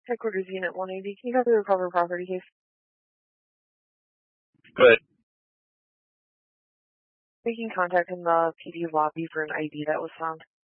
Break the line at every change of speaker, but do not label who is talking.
Headquarters Unit 180. Can you copy the recovered property case?
Good.
Making contact in the PD lobby for an ID that was found.